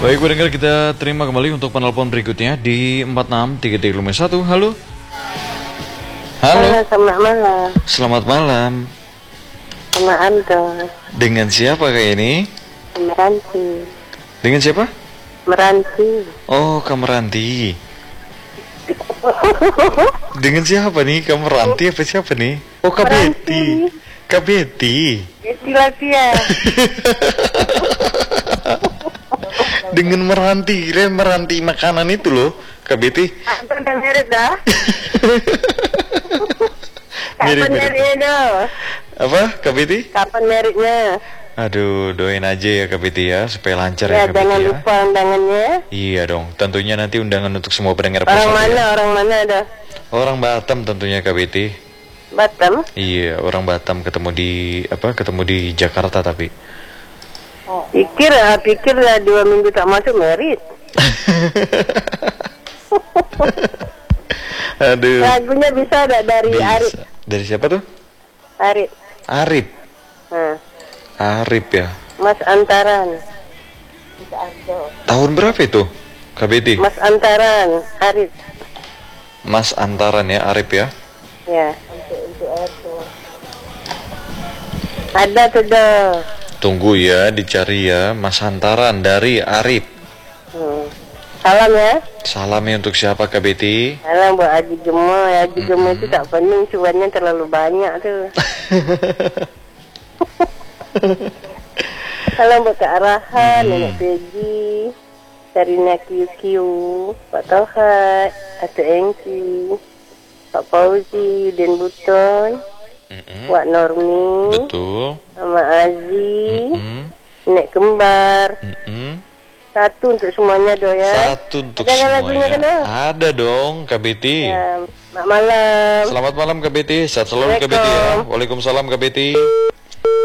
Baik, pendengar, kita terima kembali untuk penelpon berikutnya di 463351. Halo. Halo. Selamat malam. Selamat malam. Sama Ando. Dengan siapa kayak ini? Meranti. Dengan siapa? Meranti. Oh, Kameranti. Dengan siapa nih? Kameranti apa siapa nih? Oh, Kabeti. Kabeti. Tilapia. Dengan Meranti, kirain Meranti makanan itu loh, Kabeti. Apa udah merek dah? Mirip, Kapan mereknya dah? Apa, Kabeti? Kapan mereknya? Aduh, doain aja ya Kabeti ya, supaya lancar Ya, ya Kabeti jangan ya. lupa undangannya. Iya dong, tentunya nanti undangan untuk semua pendengar Orang Pos mana? ya. Orang mana dah? Orang Batam tentunya Kabeti. Batam? Iya, orang Batam ketemu di Ketemu di Jakarta tapi. Pikir lah 2 minggu tak masuk merit. Aduh. Lagunya bisa ada dari Bisa. Arif. Dari siapa tuh? Arif. Arif. Nah, Arif ya. Mas Antaran. Tahun berapa itu? Kabeti. Mas Antaran, Arif. Mas Antaran ya, Arif ya. Ya. Ada tuh dah. Tunggu ya, dicari ya, Mas Antaran dari Arif. Salam ya. Salamnya untuk siapa Kabeti? Salam buat Haji Gemma. Haji Gemma itu tak pening, cuannya terlalu banyak tuh. Salam buat Kak Arahan, Nenek Peggy, Sarina Kiu, Pak Tauhat, Atuk Engki, Pak Fauzi, Den Buton, Wak Normi, Betul. Mama Aziz, Mm-mm. Nenek Kembar. Mm-mm. Satu untuk semuanya do ya. Satu untuk Ada lagunya semuanya. kan, Do? Ada dong Kabeti. Ya, mak malam. Selamat malam Kabeti. Sehat selalu Kabeti ya. Waalaikumsalam Kabeti.